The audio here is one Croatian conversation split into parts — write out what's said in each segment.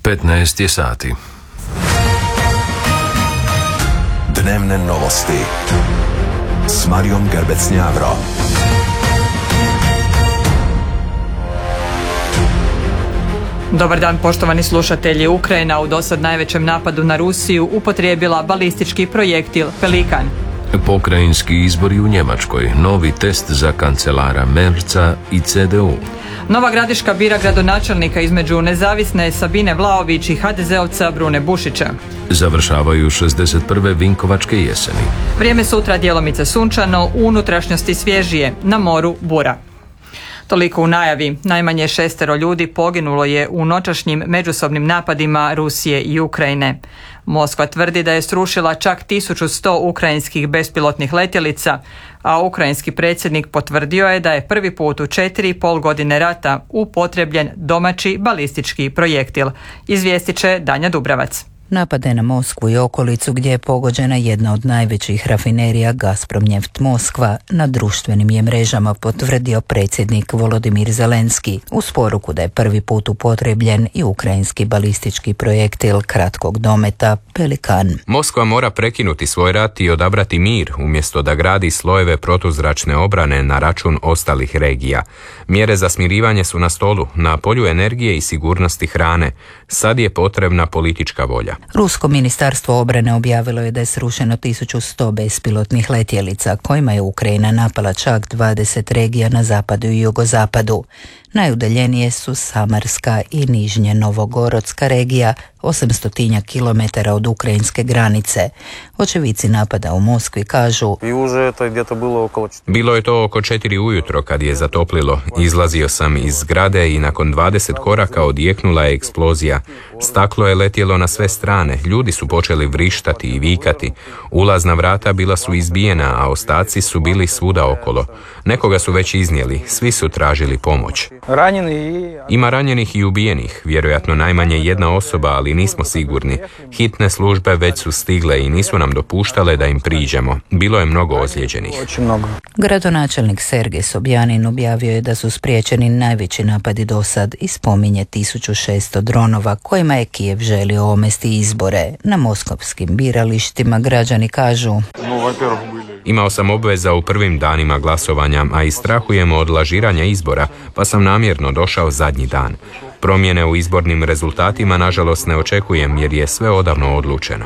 15 je sati. Dnevne novosti s Marijom Gerbec-Njavro. Dobar dan, poštovani slušatelji. Ukrajina u dosad najvećem napadu na Rusiju upotrijebila balistički projektil Pelikan. Pokrajinski izbori u Njemačkoj, novi test za kancelara Merza i CDU. Nova Gradiška bira gradonačelnika između nezavisne Sabine Vlaović i HDZ-ovca Brune Bušića. Završavaju 61. Vinkovačke jeseni. Vrijeme sutra djelomice sunčano, u unutrašnjosti svježije, na moru bura. Toliko u najavi. Najmanje 6 ljudi poginulo je u noćašnjim međusobnim napadima Rusije i Ukrajine. Moskva tvrdi da je srušila čak 1100 ukrajinskih bespilotnih letjelica, a ukrajinski predsjednik potvrdio je da je prvi put u 4,5 godine rata upotrebljen domaći balistički projektil. Izvijestit će Danja Dubravac. Napade na Moskvu i okolicu gdje je pogođena jedna od najvećih rafinerija Gazpromneft Moskva na društvenim je mrežama potvrdio predsjednik Volodimir Zelenski uz poruku da je prvi put upotrebljen i ukrajinski balistički projektil kratkog dometa Pelikan. Moskva mora prekinuti svoj rat i odabrati mir umjesto da gradi slojeve protuzračne obrane na račun ostalih regija. Mjere za smirivanje su na stolu, na polju energije i sigurnosti hrane. Sad je potrebna politička volja. Rusko ministarstvo obrane objavilo je da je srušeno 1100 bespilotnih letjelica, kojima je Ukrajina napala čak 20 regija na zapadu i jugozapadu. Najudaljenije su Samarska i Nižnje Novogorodska regija, 800 kilometara od ukrajinske granice. Očevici napada u Moskvi kažu: Bilo je to oko 4 ujutro kad je zatoplilo. Izlazio sam iz zgrade i nakon 20 koraka odjeknula je eksplozija. Staklo je letjelo na sve strane, ljudi su počeli vrištati i vikati. Ulazna vrata bila su izbijena, a ostaci su bili svuda okolo. Nekoga su već iznijeli, svi su tražili pomoć. Ima ranjenih i ubijenih, vjerojatno najmanje jedna osoba, ali nismo sigurni. Hitne službe već su stigle i nisu nam dopuštale da im priđemo. Bilo je mnogo ozlijeđenih. Gradonačelnik Sergej Sobjanin objavio je da su spriječeni najveći napadi do sad i spominje 1600 dronova kojima je Kijev želio omesti izbore. Na moskovskim biralištima građani kažu: Imao sam obveza u prvim danima glasovanja, a i strahujemo od lažiranja izbora, pa sam namjerno došao zadnji dan. Promjene u izbornim rezultatima nažalost ne očekujem jer je sve odavno odlučeno.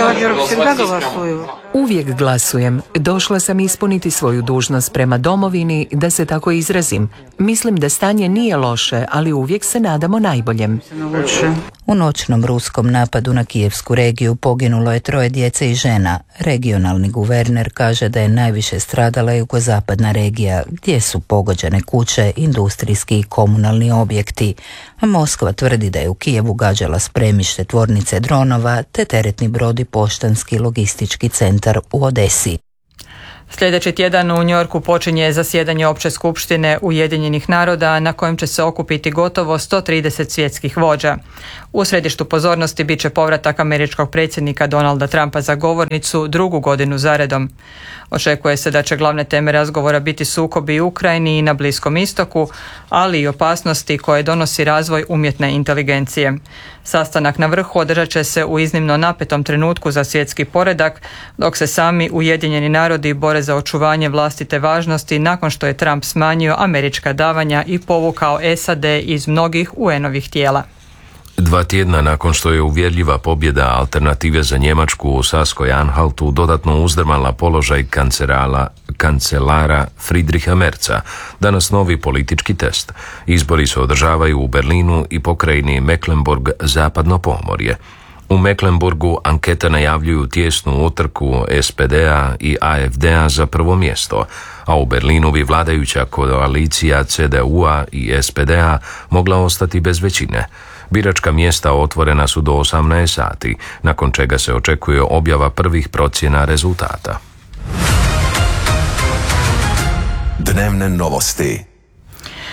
Uvijek glasujem. Došla sam ispuniti svoju dužnost prema domovini, da se tako izrazim. Mislim da stanje nije loše, ali uvijek se nadamo najboljem. U noćnom ruskom napadu na kijevsku regiju poginulo je 3 djece i žena. Regionalni guverner kaže da je najviše stradala jugozapadna regija, gdje su pogođene kuće, industrijski i komunalni objekti. A Moskva tvrdi da je u Kijevu gađala spremište tvornice dronova te teretni brod i poštanski logistički centar u Odesi. Sljedeći tjedan u Njujorku počinje zasjedanje Opće skupštine Ujedinjenih naroda na kojem će se okupiti gotovo 130 svjetskih vođa. U središtu pozornosti bit će povratak američkog predsjednika Donalda Trumpa za govornicu 2. godinu zaredom. Očekuje se da će glavne teme razgovora biti sukobi u Ukrajini i na Bliskom istoku, ali i opasnosti koje donosi razvoj umjetne inteligencije. Sastanak na vrhu održat će se u iznimno napetom trenutku za svjetski poredak, dok se sami Ujedinjeni narodi bore za očuvanje vlastite važnosti nakon što je Trump smanjio američka davanja i povukao SAD iz mnogih UN-ovih tijela. 2 tjedna nakon što je uvjerljiva pobjeda Alternative za Njemačku u Saskoj-Anhaltu dodatno uzdrmala položaj kancelara Friedricha Merza, danas novi politički test. Izbori se održavaju u Berlinu i pokrajini Mecklenburg zapadno pomorje. U Mecklenburgu ankete najavljuju tijesnu utrku SPD-a i AfD-a za prvo mjesto, a u Berlinu bi vladajuća koalicija CDU-a i SPD-a mogla ostati bez većine. Biračka mjesta otvorena su do 18 sati, nakon čega se očekuje objava prvih procjena rezultata. Dnevne novosti.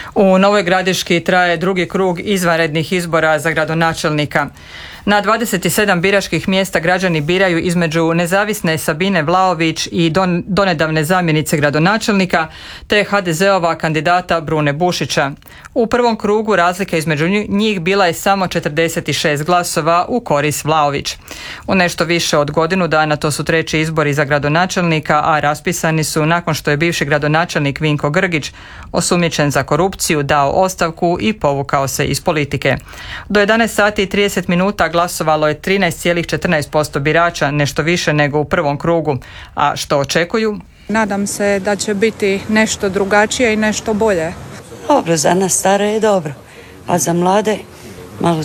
U Novoj Gradiški traje drugi krug izvanrednih izbora za gradonačelnika. Na 27 biračkih mjesta građani biraju između nezavisne Sabine Vlaović i donedavne zamjenice gradonačelnika te HDZ-ova kandidata Brune Bušića. U prvom krugu razlika između njih bila je samo 46 glasova u korist Vlaović. U nešto više od godinu dana to su treći izbori za gradonačelnika, a raspisani su nakon što je bivši gradonačelnik Vinko Grgić, osumnjičen za korupciju, dao ostavku i povukao se iz politike. Do 11 sati i 30 minuta glasovalo je 13,14% birača, nešto više nego u prvom krugu. A što očekuju? Nadam se da će biti nešto drugačije i nešto bolje. Dobro, za nas stare je dobro, a za mlade malo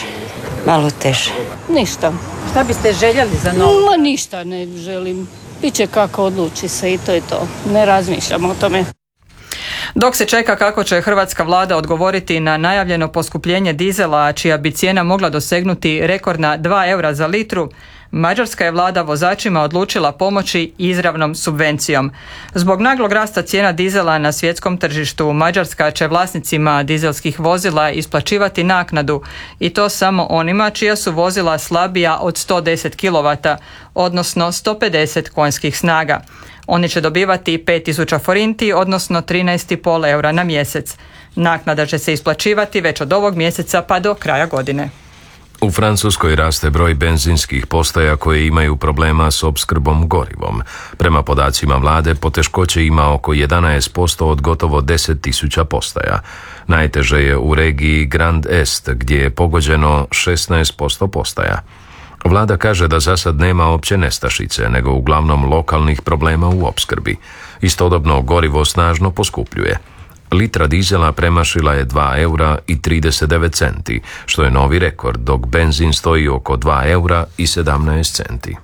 teže. Ništa. Šta biste željeli za novo? Ma ništa ne želim. Biće kako odluči se i to je to. Ne razmišljam o tome. Dok se čeka kako će hrvatska vlada odgovoriti na najavljeno poskupljenje dizela, čija bi cijena mogla dosegnuti rekordna 2 eura za litru, mađarska je vlada vozačima odlučila pomoći izravnom subvencijom. Zbog naglog rasta cijena dizela na svjetskom tržištu, Mađarska će vlasnicima dizelskih vozila isplaćivati naknadu, i to samo onima čija su vozila slabija od 110 kW, odnosno 150 konjskih snaga. Oni će dobivati 5000 forinti, odnosno 13,5 eura na mjesec. Naknada će se isplaćivati već od ovog mjeseca pa do kraja godine. U Francuskoj raste broj benzinskih postaja koje imaju problema s opskrbom gorivom. Prema podacima vlade, poteškoće ima oko 11% od gotovo 10.000 postaja. Najteže je u regiji Grand Est, gdje je pogođeno 16% postaja. Vlada kaže da za sad nema opće nestašice, nego uglavnom lokalnih problema u opskrbi. Istodobno gorivo snažno poskupljuje. Litra dizela premašila je 2 eura i 39 centi, što je novi rekord, dok benzin stoji oko 2 eura i 17 centi.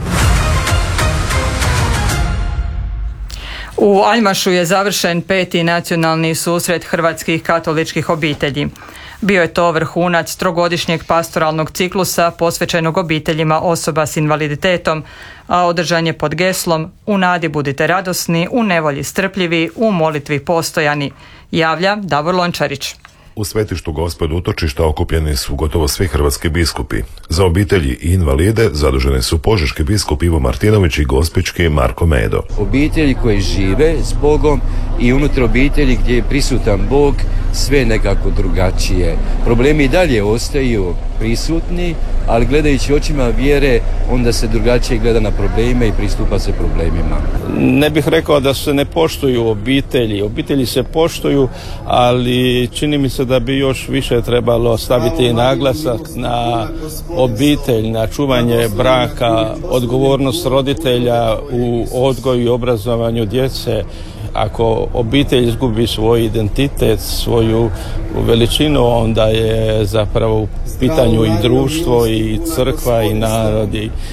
U Aljmašu je završen 5. nacionalni susret hrvatskih katoličkih obitelji. Bio je to vrhunac trogodišnjeg pastoralnog ciklusa posvećenog obiteljima osoba s invaliditetom, a održan je pod geslom "U nadi budite radosni, u nevolji strpljivi, u molitvi postojani", javlja Davor Lončarić. U svetištu Gospod utočišta okupljeni su gotovo svi hrvatski biskupi. Za obitelji i invalide zaduženi su požeški biskup Ivo Martinović i gospićki Marko Medo. Obitelji koji žive s Bogom i unutar obitelji gdje je prisutan Bog, sve nekako drugačije. Problemi i dalje ostaju prisutni, ali gledajući očima vjere, onda se drugačije gleda na probleme i pristupa se problemima. Ne bih rekao da se ne poštuju obitelji. Obitelji se poštuju, ali čini mi se da bi još više trebalo staviti naglasak na obitelj, na čuvanje braka, odgovornost roditelja u odgoju i obrazovanju djece. Ako obitelj izgubi svoj identitet, svoju veličinu, onda je zapravo u pitanju i društvo i crkva i narod.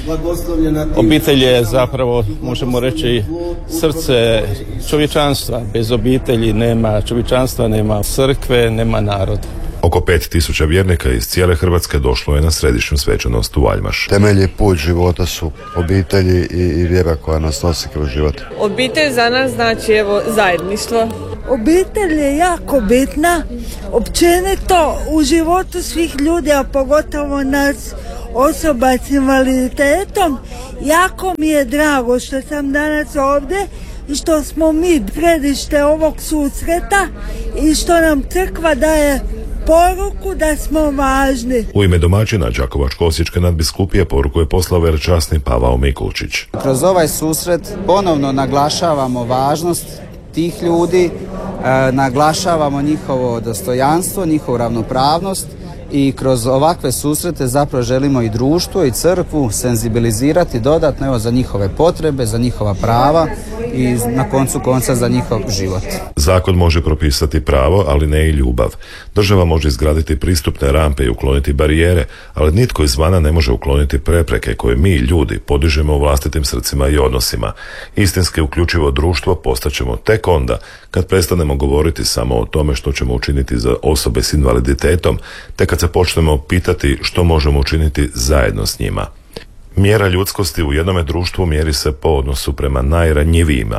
Obitelj je zapravo, možemo reći, srce čovječanstva. Bez obitelji nema čovječanstva, nema crkve, nema naroda. Oko 5000 vjernika iz cijele Hrvatske došlo je na središnju svečanost u Aljmaš. Temelj i put života su obitelji i vjera koja nas nosi kroz život. Obitelj za nas znači zajedništvo. Obitelj je jako bitna, općenito u životu svih ljudi, a pogotovo nas osoba s invaliditetom. Jako mi je drago što sam danas ovdje i što smo mi središte ovog susreta i što nam crkva daje poruku da smo važni. U ime domaćina Đakovačko-osječke nadbiskupije poruku je poslao velečasni Pavao Mikulčić. Kroz ovaj susret ponovno naglašavamo važnost tih ljudi, naglašavamo njihovo dostojanstvo, njihovu ravnopravnost i kroz ovakve susrete zapravo želimo i društvo i crkvu senzibilizirati dodatno za njihove potrebe, za njihova prava i na koncu konca za njihov život. Zakon može propisati pravo, ali ne i ljubav. Država može izgraditi pristupne rampe i ukloniti barijere, ali nitko izvana ne može ukloniti prepreke koje mi, ljudi, podižemo u vlastitim srcima i odnosima. Istinski uključivo društvo postaćemo tek onda kad prestanemo govoriti samo o tome što ćemo učiniti za osobe s invaliditetom, te kad se počnemo pitati što možemo učiniti zajedno s njima. Mjera ljudskosti u jednome društvu mjeri se po odnosu prema najranjivijima.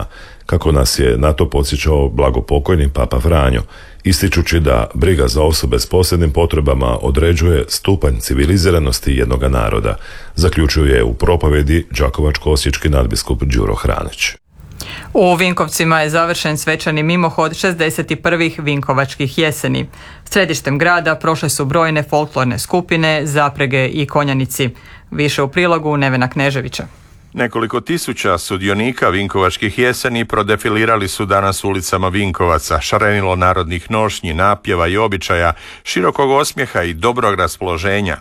kako nas je na to podsjećao blagopokojni Papa Franjo, ističući da briga za osobe s posebnim potrebama određuje stupanj civiliziranosti jednoga naroda, zaključuje u propovedi đakovačko-osječki nadbiskup Đuro Hranić. U Vinkovcima je završen svečani mimohod 61. Vinkovačkih jeseni. Središtem grada prošle su brojne folklorne skupine, zaprege i konjanici. Više u prilogu Nevena Kneževića. Nekoliko tisuća sudionika Vinkovačkih jeseni prodefilirali su danas ulicama Vinkovaca, šarenilo narodnih nošnji, napjeva i običaja, širokog osmijeha i dobrog raspoloženja.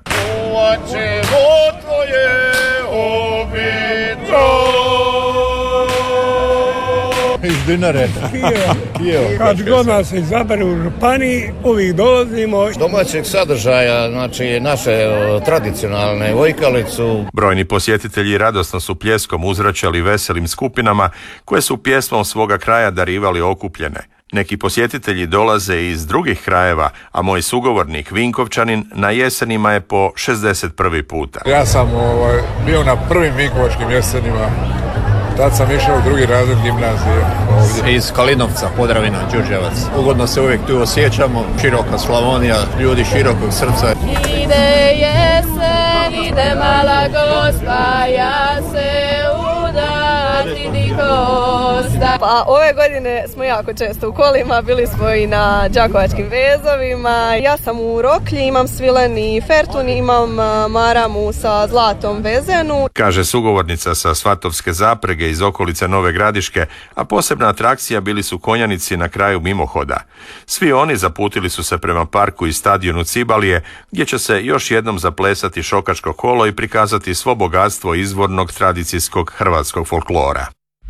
Iz Dinare. Kad god nas izaberu u županiji, uvijek dolazimo. Domaćeg sadržaja, znači naše tradicionalne vojkalicu. Brojni posjetitelji radosno su pljeskom uzvraćali veselim skupinama koje su pjesmom svoga kraja darivali okupljene. Neki posjetitelji dolaze iz drugih krajeva, a moj sugovornik Vinkovčanin na jesenima je po 61. puta. Ja sam bio na prvim Vinkovačkim jesenima. Tad sam išao u drugi razred gimnazije ovdje. Iz Kalinovca, Podravina, Đurđevac. Ugodno se uvijek tu osjećamo, široka Slavonija, ljudi širokog srca. Ide jesen, ide mala gospa, ja se udati dikosta. Pa ove godine smo jako često u kolima, bili smo i na đakovačkim vezovima. Ja sam u Roklji, imam svileni fertun, imam maramu sa zlatom vezenu. Kaže sugovornica sa Svatovske zaprege iz okolice Nove Gradiške, a posebna atrakcija bili su konjanici na kraju mimohoda. Svi oni zaputili su se prema parku i stadionu Cibalije, gdje će se još jednom zaplesati šokačko kolo i prikazati svo bogatstvo izvornog tradicijskog hrvatskog folklora.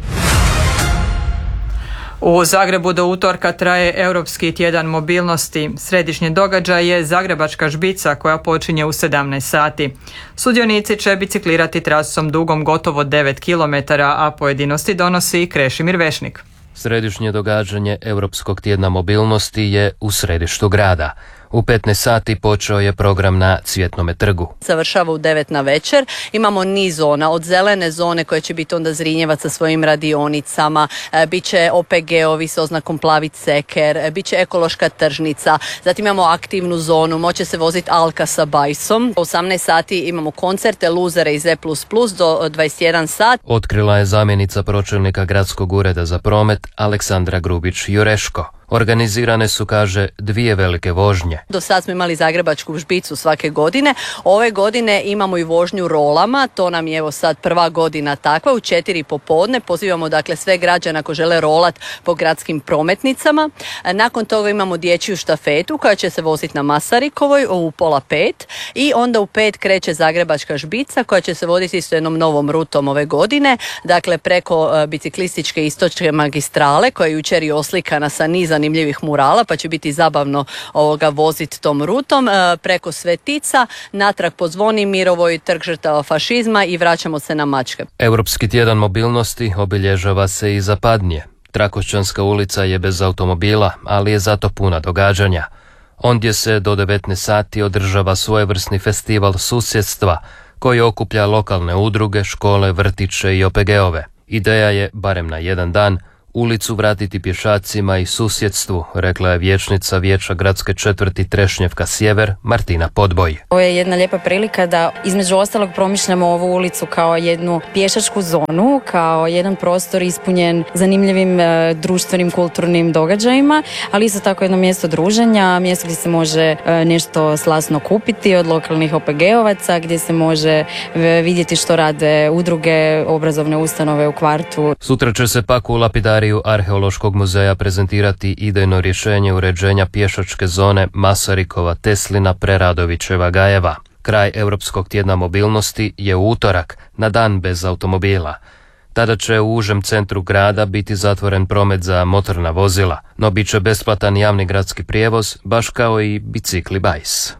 U Zagrebu do utorka traje Europski tjedan mobilnosti. Središnji događaj je Zagrebačka žbica koja počinje u 17 sati. Sudionici će biciklirati trasom dugom gotovo 9 km, a pojedinosti donosi Krešimir Vešnik. Središnje događanje Europskog tjedna mobilnosti je u središtu grada. U 15 sati počeo je program na Cvjetnome trgu. Završava u 9 na večer. Imamo niz zona, od zelene zone koje će biti onda Zrinjevac sa svojim radionicama, bit će OPG-ovi s oznakom Plavi ceker, bit će ekološka tržnica, zatim imamo aktivnu zonu, moće se voziti Alka sa bajsom. U 18 sati imamo koncerte Luzere iz E++ do 21 sat. Otkrila je zamjenica pročelnika Gradskog ureda za promet Aleksandra Grubić-Jureško. Organizirane su, kaže, 2 velike vožnje. Do sad smo imali Zagrebačku žbicu svake godine. Ove godine imamo i vožnju rolama. To nam je evo sad prva godina takva. U 4 popodne pozivamo dakle sve građane ako žele rolat po gradskim prometnicama. Nakon toga imamo dječju štafetu koja će se voziti na Masarikovoj u 4:30 i onda u 5 kreće Zagrebačka žbica koja će se voditi isto jednom novom rutom ove godine. Dakle preko biciklističke istočne magistrale koja je jučer i oslikana sa niz zanimljivih murala, pa će biti zabavno voziti tom rutom, preko Svetica, natrag po Zvonimirovoj, Trg žrtava fašizma i vraćamo se na Mačke. Europski tjedan mobilnosti obilježava se i zapadnije. Trakošćanska ulica je bez automobila, ali je zato puna događanja. Ondje se do 19 sati održava svojevrsni festival susjedstva koji okuplja lokalne udruge, škole, vrtiće i OPG-ove. Ideja je, barem na jedan dan, ulicu vratiti pješacima i susjedstvu, rekla je vijećnica Vijeća gradske četvrti Trešnjevka Sjever Martina Podboj. Ovo je jedna lijepa prilika da između ostalog promišljamo ovu ulicu kao jednu pješačku zonu, kao jedan prostor ispunjen zanimljivim društvenim, kulturnim događajima, ali isto tako jedno mjesto druženja, mjesto gdje se može nešto slasno kupiti od lokalnih OPG-ovaca, gdje se može vidjeti što rade udruge, obrazovne ustanove u kvartu. Sutra će se pak u lapidari Arheološkog muzeja prezentirati idejno rješenje uređenja pješačke zone Masarikova, Teslina, Preradovićeva, Gajeva. Kraj Europskog tjedna mobilnosti je u utorak, na dan bez automobila. Tada će u užem centru grada biti zatvoren promet za motorna vozila, no bit će besplatan javni gradski prijevoz, baš kao i bicikli bajs.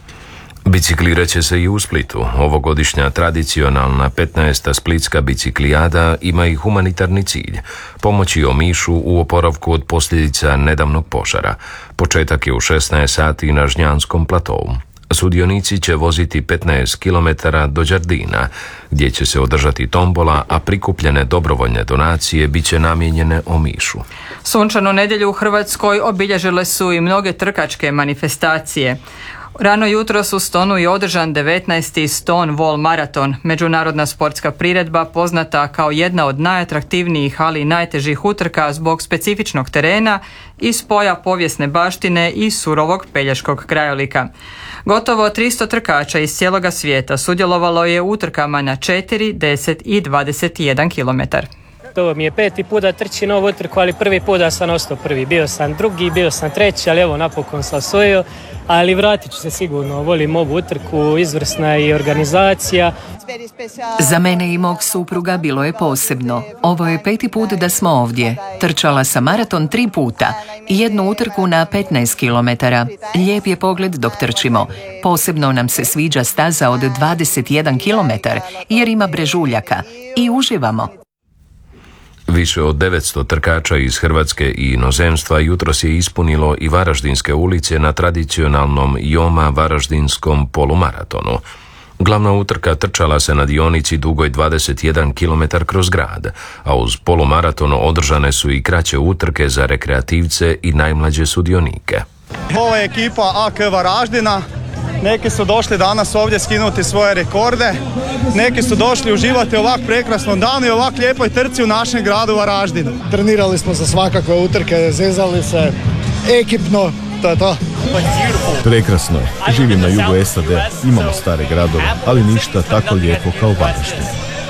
Biciklirat će se i u Splitu. Ovogodišnja tradicionalna 15. splitska biciklijada ima i humanitarni cilj. Pomoći Omišu u oporavku od posljedica nedavnog požara. Početak je u 16 sati na Žnjanskom platovu. Sudionici će voziti 15 km do Đardina, gdje će se održati tombola, a prikupljene dobrovoljne donacije bit će namijenjene Omišu. Sunčanu nedjelju u Hrvatskoj obilježile su i mnoge trkačke manifestacije. Rano jutros u Stonu je održan 19. Stonewall maraton, međunarodna sportska priredba poznata kao jedna od najatraktivnijih, ali i najtežih utrka zbog specifičnog terena i spoja povijesne baštine i surovog pelješkog krajolika. Gotovo 300 trkača iz cijeloga svijeta sudjelovalo je u utrkama na 4, 10 i 21 km. Ovo mi je 5. put da trčim ovu utrku, ali prvi put da sam ostao prvi. Bio sam drugi, bio sam treći, ali evo napokon sam osvojio, ali vratit ću se sigurno. Volim ovu utrku, izvrsna je i organizacija. Za mene i mog supruga bilo je posebno. Ovo je 5. put da smo ovdje. Trčala sam maraton 3 puta i jednu utrku na 15 km. Lijep je pogled dok trčimo. Posebno nam se sviđa staza od 21 km jer ima brežuljaka i uživamo. Više od 900 trkača iz Hrvatske i inozemstva jutros je ispunilo i varaždinske ulice na tradicionalnom Joma varaždinskom polumaratonu. Glavna utrka trčala se na dionici dugoj 21 km kroz grad, a uz polumaraton održane su i kraće utrke za rekreativce i najmlađe sudionike. Ovo je ekipa AK Varaždina. Neki su došli danas ovdje skinuti svoje rekorde, neki su došli uživati ovak prekrasnom danu i ovak lijepoj trci u našem gradu Varaždinu. Trenirali smo za svakakve utrke, zezali se ekipno, to je to. Prekrasno je, živim na jugu SAD, imamo stare gradove, ali ništa tako lijepo kao Varaždin.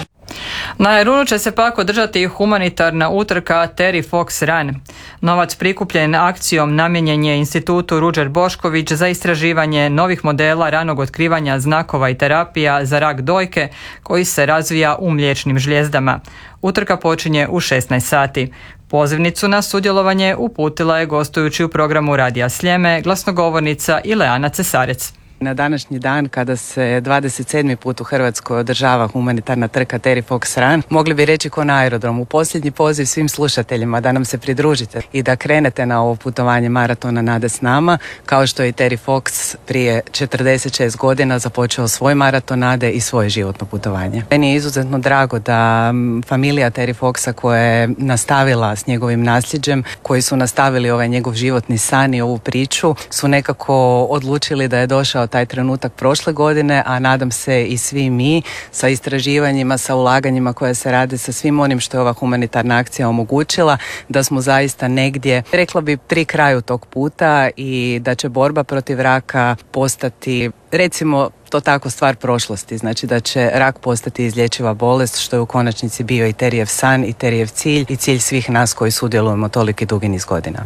Na Jarunu će se pak održati humanitarna utrka Terry Fox Run. Novac prikupljen akcijom namijenjen je institutu Ruđer Bošković za istraživanje novih modela ranog otkrivanja znakova i terapija za rak dojke koji se razvija u mliječnim žljezdama. Utrka počinje u 16 sati. Pozivnicu na sudjelovanje uputila je gostujući u programu Radija Sljeme glasnogovornica Ileana Cesarec. Na današnji dan, kada se 27. put u Hrvatskoj održava humanitarna trka Terry Fox Run, mogli bi reći ko na aerodromu. Posljednji poziv svim slušateljima da nam se pridružite i da krenete na ovo putovanje maratona Nade s nama, kao što je Terry Fox prije 46 godina započeo svoj maraton Nade i svoje životno putovanje. Meni je izuzetno drago da familija Terry Foxa koja je nastavila s njegovim nasljeđem, koji su nastavili ovaj njegov životni san i ovu priču, su nekako odlučili da je došao taj trenutak prošle godine, a nadam se i svi mi sa istraživanjima, sa ulaganjima koje se rade, sa svim onim što je ova humanitarna akcija omogućila, da smo zaista negdje, rekla bi, pri kraju tog puta i da će borba protiv raka postati, recimo to tako, stvar prošlosti. Znači da će rak postati izlječiva bolest, što je u konačnici bio i Terijev san i Terijev cilj i cilj svih nas koji sudjelujemo toliki dugi niz godina.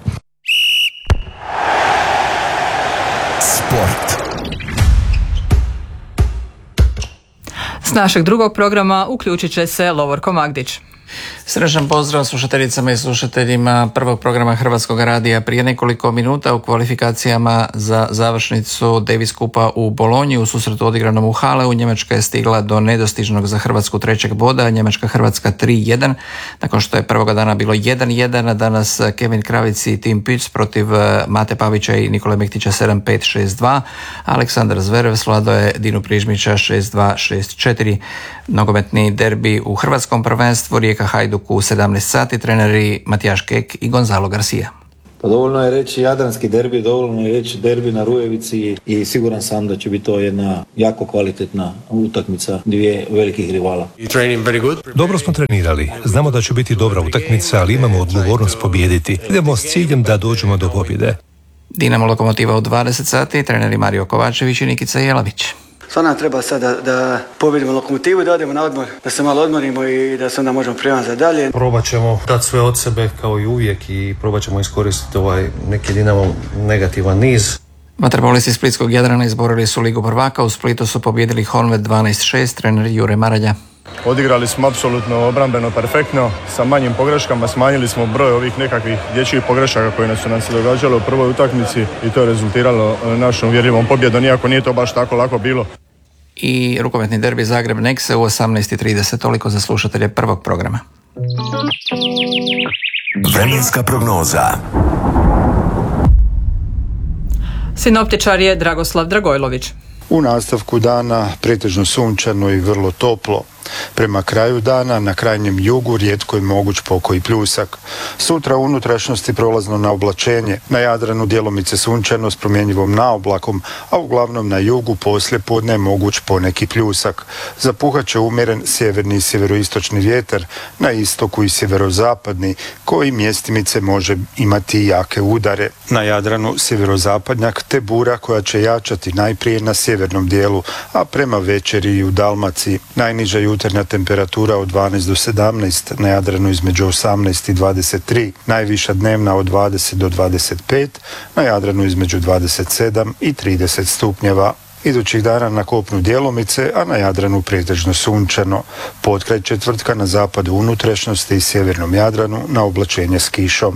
Sport. S našeg drugog programa uključit će se Lovorko Magdić. Srećan pozdrav slušateljicama i slušateljima prvog programa Hrvatskog radija. Prije nekoliko minuta u kvalifikacijama za završnicu Davis Kupa u Bolonji u susretu odigranom u Haleu Njemačka je stigla do nedostižnog za Hrvatsku trećeg boda, Njemačka-Hrvatska 3-1, nakon što je prvoga dana bilo 1-1, a danas Kevin Kravic i Tim Pütz protiv Mate Pavića i Nikole Mektića 7-5, 6-2, Aleksandar Zverev svladao je Dinu Prižmića 6-2, 6-4. Nogometni derbi u hrvatskom prvenstvu, Rijeka Hajduk u 17 sati, treneri Matijaš Kek i Gonzalo Garcia. Pa dovoljno je reći jadranski derbi, dovoljno je reći derbi na Rujevici i siguran sam da će biti to jedna jako kvalitetna utakmica dvije velikih rivala. Dobro smo trenirali, znamo da će biti dobra utakmica, ali imamo odgovornost pobijediti. Idemo s ciljem da dođemo do pobjede. Dinamo Lokomotiva u 20 sati, treneri Mario Kovačević i Nikica Jelavić. Stvarno nam treba sada da pobjedimo Lokomotivu, da odemo na odmor, da se malo odmorimo i da se onda možemo prijaviti za dalje. Probat ćemo dati sve od sebe kao i uvijek i probat ćemo iskoristiti ovaj neki Dinamo negativan niz. Vaterpolisti Splitskog Jadrana izborili su Ligu prvaka, u Splitu su pobijedili Honved 12-6, trener Jure Maralja. Odigrali smo apsolutno obrambeno perfektno, sa manjim pogreškama, smanjili smo broj ovih nekakvih dječjih pogrešaka koje su nam se događale u prvoj utakmici i to je rezultiralo našom uvjerljivom pobjedom, iako nije to baš tako lako bilo. I rukometni derbi Zagreb-Nekse u 18:30, toliko za slušatelje prvog programa. Vremenska prognoza. Sinoptičar je Dragoslav Dragojlović. U nastavku dana pretežno sunčano i vrlo toplo. Prema kraju dana na krajnjem jugu rijetko je moguć pokoji pljusak. Sutra u unutrašnjosti prolazno na oblačenje, na Jadranu djelomice sunčano s promjenjivom naoblakom, a uglavnom na jugu poslije podne je moguć poneki pljusak. Zapuhat će umjeren sjeverni i sjeveroistočni vjetar, na istoku i sjeverozapadni, koji mjestimice može imati jake udare. Na Jadranu sjeverozapadnjak te bura koja će jačati najprije na sjevernom dijelu, a prema večeri i u Dalmaciji. Najniža jutarnja temperatura od 12 do 17, na Jadranu između 18 i 23, najviša dnevna od 20 do 25, na Jadranu između 27 i 30 stupnjeva. Idućih dana na kopnu djelomice, a na Jadranu pretežno sunčano. Potkraj četvrtka na zapadu unutrašnjosti i sjevernom Jadranu na oblačenje s kišom.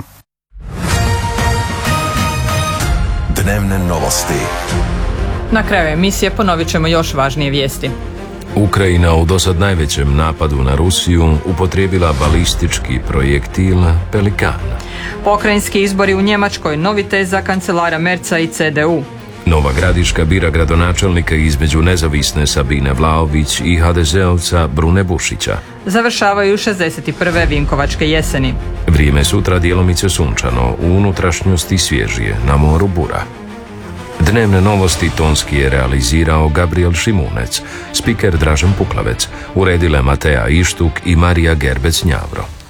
Dnevne novosti. Na kraju emisije ponovit ćemo još važnije vijesti. Ukrajina u dosad najvećem napadu na Rusiju upotrijebila balistički projektil Pelikan. Pokrajinski izbori u Njemačkoj, novi test za kancelara Merza i CDU. Nova Gradiška bira gradonačelnika između nezavisne Sabine Vlaović i HDZ-ovca Brune Bušića. Završavaju 61. Vinkovačke jeseni. Vrijeme sutra djelomice sunčano, u unutrašnjosti svježije, na moru bura. Dnevne novosti tonski je realizirao Gabriel Šimunec, spiker Dražen Puklavec, uredile Matea Ištuk i Marija Gerbec-Njavro.